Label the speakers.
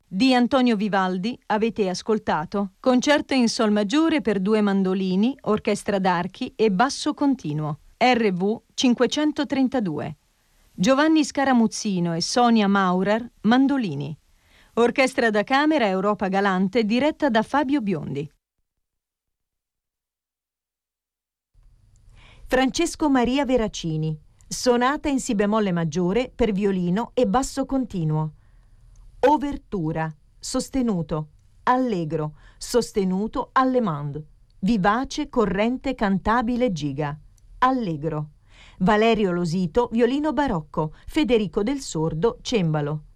Speaker 1: Di Antonio Vivaldi avete ascoltato Concerto in Sol maggiore per 2 mandolini, orchestra d'archi e basso continuo, RV 532. Giovanni Scaramuzzino e Sonia Maurer, mandolini. Orchestra da camera Europa Galante diretta da Fabio Biondi.
Speaker 2: Francesco Maria Veracini, sonata in si bemolle maggiore per violino e basso continuo. Obertura, sostenuto, allegro, sostenuto allemande, vivace, corrente, cantabile, giga, allegro. Valerio Losito, violino barocco, Federico del Sordo, cembalo.